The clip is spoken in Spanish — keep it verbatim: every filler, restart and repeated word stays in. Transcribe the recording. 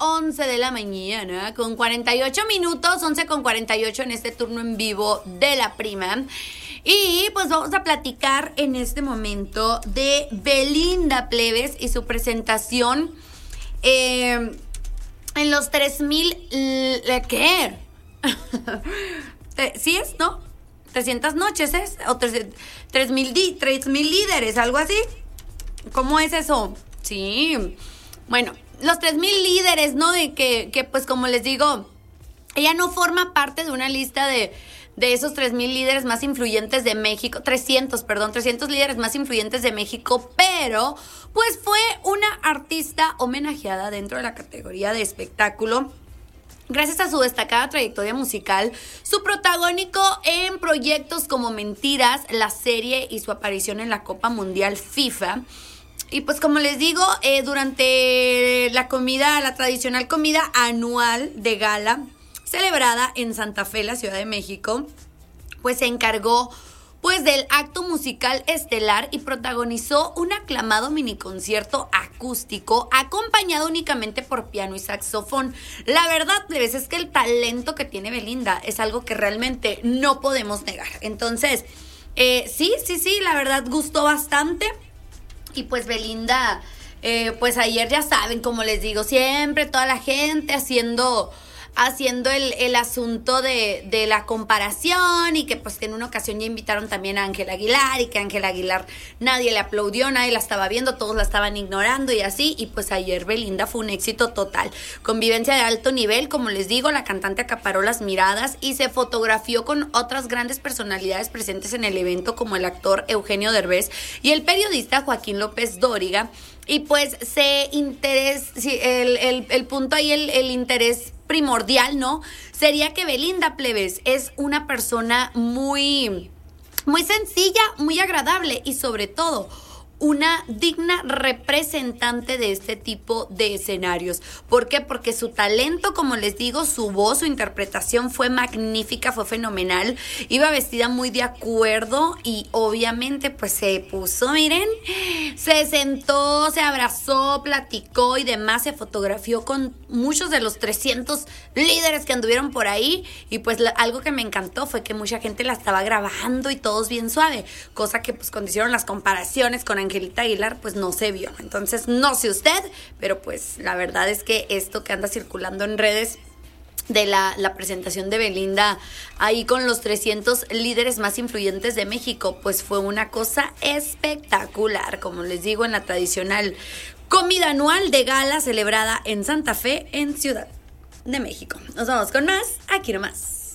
once de la mañana con cuarenta y ocho minutos, once con cuarenta y ocho en este turno en vivo de La Prima. Y pues vamos a platicar en este momento de Belinda, plebes, y su presentación eh, en los tres mil... ¿Qué? ¿Sí es, no? trescientas noches es, o tres mil líderes, algo así. ¿Cómo es eso? Sí, bueno, los tres mil líderes, ¿no? De que, que, pues, como les digo, ella no forma parte de una lista de, de esos tres mil líderes más influyentes de México, trescientos, perdón, trescientos líderes más influyentes de México, pero, pues, fue una artista homenajeada dentro de la categoría de espectáculo. Gracias a su destacada trayectoria musical, su protagónico en proyectos como Mentiras, la serie y su aparición en la Copa Mundial FIFA. Y pues como les digo, eh, durante la comida, la tradicional comida anual de gala, celebrada en Santa Fe, la Ciudad de México, pues se encargó pues del acto musical estelar y protagonizó un aclamado miniconcierto acústico acompañado únicamente por piano y saxofón. La verdad, plebes, es que el talento que tiene Belinda es algo que realmente no podemos negar. Entonces, eh, sí, sí, sí, la verdad gustó bastante. Y pues Belinda, eh, pues ayer ya saben, como les digo, siempre toda la gente haciendo... haciendo el, el asunto de, de la comparación y que pues en una ocasión ya invitaron también a Ángela Aguilar y que Ángela Aguilar nadie le aplaudió, nadie la estaba viendo, todos la estaban ignorando y así, y pues ayer Belinda fue un éxito total. Convivencia de alto nivel, como les digo, la cantante acaparó las miradas y se fotografió con otras grandes personalidades presentes en el evento como el actor Eugenio Derbez y el periodista Joaquín López Dóriga. Y pues se interés, sí, el, el, el punto ahí, el, el interés primordial, ¿no? Sería que Belinda, plebes, es una persona muy, muy sencilla, muy agradable y sobre todo una digna representante de este tipo de escenarios. ¿Por qué? Porque su talento, como les digo, su voz, su interpretación fue magnífica, fue fenomenal. Iba vestida muy de acuerdo y obviamente pues se puso, miren, se sentó, se abrazó, platicó y demás, se fotografió con muchos de los trescientos líderes que anduvieron por ahí y pues la, algo que me encantó fue que mucha gente la estaba grabando y todos bien suave, cosa que pues cuando hicieron las comparaciones con Angelita Aguilar, pues no se vio. Entonces, no sé usted, pero pues la verdad es que esto que anda circulando en redes de la, la presentación de Belinda ahí con los trescientos líderes más influyentes de México, pues fue una cosa espectacular, como les digo, en la tradicional comida anual de gala celebrada en Santa Fe, en Ciudad de México. Nos vamos con más, aquí nomás.